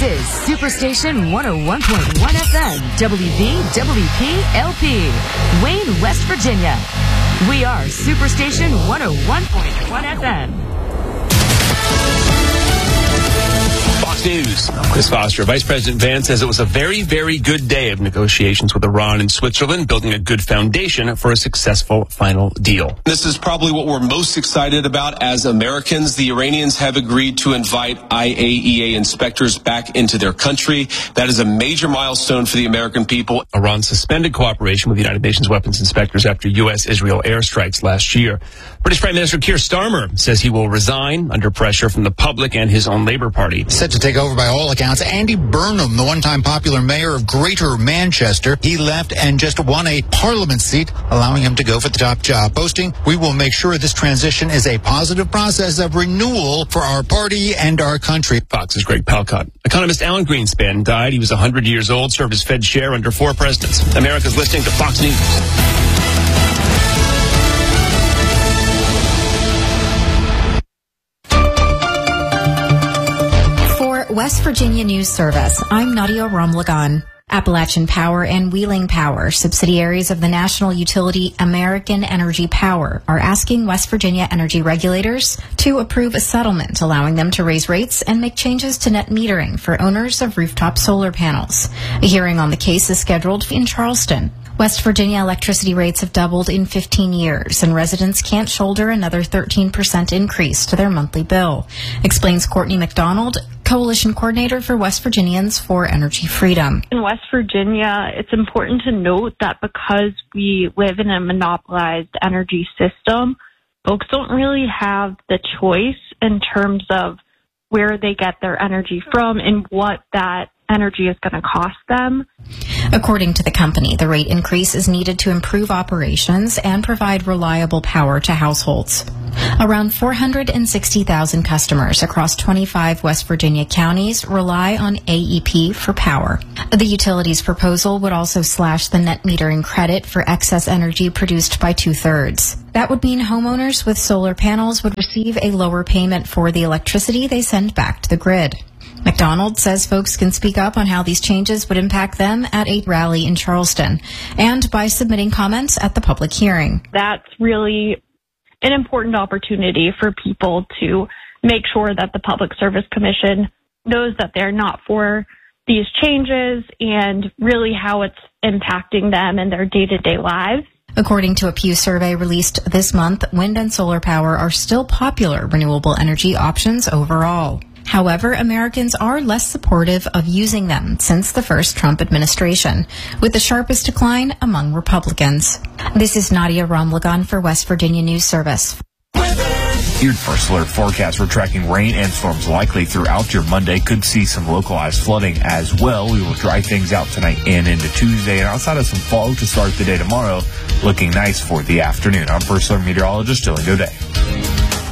is Superstation 101.1 FM, WVWP LP, Wayne, West Virginia. We are Superstation 101.1 FM. Fox News. I'm Chris Foster. Vice President Vance says it was a very, very good day of negotiations with Iran and Switzerland, building a good foundation for a successful final deal. This is probably what we're most excited about as Americans. The Iranians have agreed to invite IAEA inspectors back into their country. That is a major milestone for the American people. Iran suspended cooperation with the United Nations weapons inspectors after U.S.-Israel airstrikes last year. British Prime Minister Keir Starmer says he will resign under pressure from the public and his own Labour Party. Set to take over by all accounts, Andy Burnham, the one-time popular mayor of Greater Manchester. He left and just won a parliament seat, allowing him to go for the top job. Posting, "We will make sure this transition is a positive process of renewal for our party and our country." Fox's Greg Palcott. Economist Alan Greenspan died. He was 100 years old, served as Fed chair under 4 presidents. America's listening to Fox News. West Virginia News Service. I'm Nadia Ramlagan. Appalachian Power and Wheeling Power, subsidiaries of the national utility American Energy Power, are asking West Virginia energy regulators to approve a settlement allowing them to raise rates and make changes to net metering for owners of rooftop solar panels. A hearing on the case is scheduled in Charleston. West Virginia electricity rates have doubled in 15 years, and residents can't shoulder another 13% increase to their monthly bill, explains Courtney McDonald, Coalition Coordinator for West Virginians for Energy Freedom. In West Virginia, it's important to note that because we live in a monopolized energy system, folks don't really have the choice in terms of where they get their energy from and what that energy is going to cost them. According to the company, the rate increase is needed to improve operations and provide reliable power to households. Around 460,000 customers across 25 West Virginia counties rely on AEP for power. The utility's proposal would also slash the net metering credit for excess energy produced by 2/3. That would mean homeowners with solar panels would receive a lower payment for the electricity they send back to the grid. McDonald says folks can speak up on how these changes would impact them at a rally in Charleston and by submitting comments at the public hearing. That's really an important opportunity for people to make sure that the Public Service Commission knows that they're not for these changes and really how it's impacting them in their day-to-day lives. According to a Pew survey released this month, wind and solar power are still popular renewable energy options overall. However, Americans are less supportive of using them since the first Trump administration, with the sharpest decline among Republicans. This is Nadia Ramlagan for West Virginia News Service. Your First Alert forecast, we're tracking rain and storms likely throughout your Monday. Could see some localized flooding as well. We will dry things out tonight and into Tuesday. And outside of some fog to start the day tomorrow, looking nice for the afternoon. I'm First Alert meteorologist Dylan Godet.